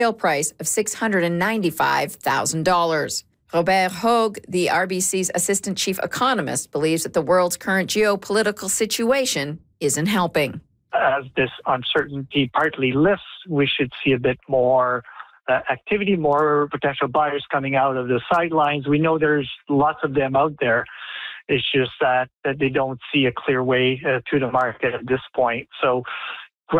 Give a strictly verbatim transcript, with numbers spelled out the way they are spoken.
sale price of six hundred ninety-five thousand dollars. Robert Hogue, the R B C's assistant chief economist, believes that the world's current geopolitical situation isn't helping. As this uncertainty partly lifts, we should see a bit more uh, activity, more potential buyers coming out of the sidelines. We know there's lots of them out there. It's just that, that they don't see a clear way uh, to the market at this point. So